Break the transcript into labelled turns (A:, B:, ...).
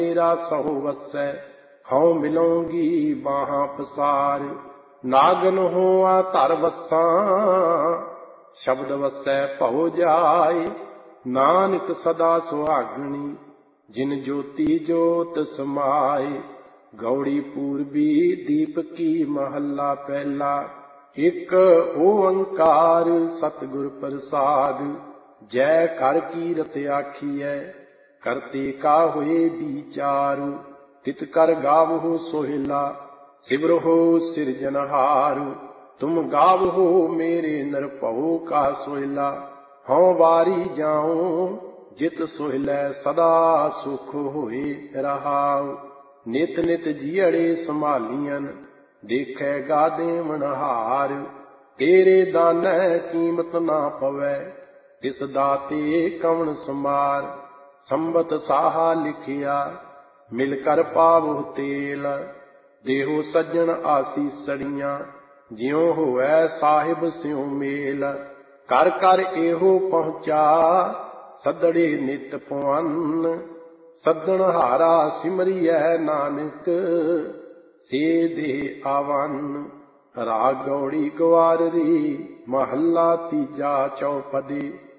A: मेरा सहो वसै, हऊँ मिलूंगी बाहां पसार। नागन होआ धर वसां, शब्द वसै भव जाए। नानक सदा सुहागणी, जिन ज्योति ज्योत समाए। गौड़ी पूर्वी दीपकी महला पहला, एक ओंकार सतगुर प्रसाद। जय कर कीरत आखिए, करते का हुए विचारु। तित कर गावहु सोहिला, सिमरहु सिरजनहारु। तुम गावहु मेरे नरपहु का सोहिला, हऊँ वारी जाऊं जित सोहिले सदा सुख होए रहाउ। नित नित जियड़े संभालियन, देखे गा देवन हार। तेरे दानै कीमत ना पवै, तिस दाते कवण समार। संबत साहा लिखिया, मिल कर पावो तेल। देहो सज्जन आसीसड़ियां, ज्यों होवै साहिब स्यों मेल। कर कर एहो पहुँचा, सदड़े नित पवन्न। सदन हारा सिमरियै नानक, से दे आवन। राग गौड़ी गवाररी, महला तीजा चौपदी।